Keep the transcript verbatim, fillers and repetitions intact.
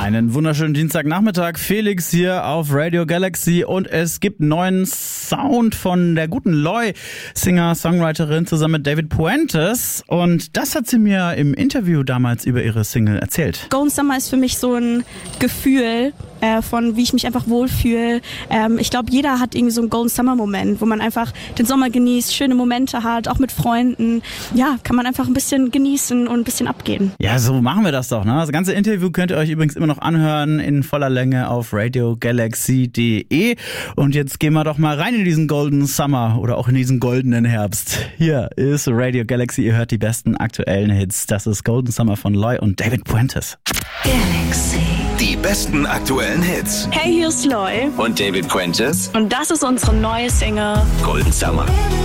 Einen wunderschönen Dienstagnachmittag. Felix hier auf Radio Galaxy und es gibt neuen Sound von der guten Loy, Singer-Songwriterin, zusammen mit David Puentes. Und das hat sie mir im Interview damals über ihre Single erzählt. Golden Summer ist für mich so ein Gefühl äh, von, wie ich mich einfach wohlfühle. Ähm, ich glaube, jeder hat irgendwie so einen Golden Summer Moment, wo man einfach den Sommer genießt, schöne Momente hat, auch mit Freunden. Ja, kann man einfach ein bisschen genießen und ein bisschen abgehen. Ja, so machen wir das doch, ne? Das ganze Interview könnt ihr euch übrigens immer noch anhören in voller Länge auf radio galaxy punkt de. Und jetzt gehen wir doch mal rein in diesen Golden Summer oder auch in diesen goldenen Herbst. Hier ist Radio Galaxy, ihr hört die besten aktuellen Hits. Das ist Golden Summer von Loy und David Puentes. Galaxy. Die besten aktuellen Hits. Hey, hier ist Loy. Und David Puentes. Und das ist unsere neue Single Golden Summer.